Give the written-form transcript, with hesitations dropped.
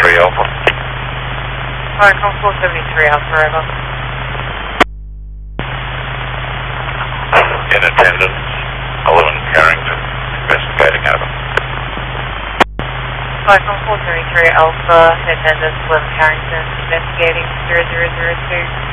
Alpha. Falcon 473 Alpha, over. In attendance, 11 Carrington, investigating, over. Falcon 473 Alpha, attendance 11 Carrington, investigating 0002.